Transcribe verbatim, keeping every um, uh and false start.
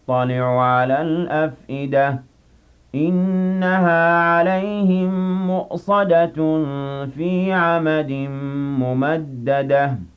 تَطَّلِعُ عَلَى الْأَفْئِدَةِ إِنَّهَا عَلَيْهِم مُّؤْصَدَةٌ فِي عَمَدٍ مُّمَدَّدَةٍ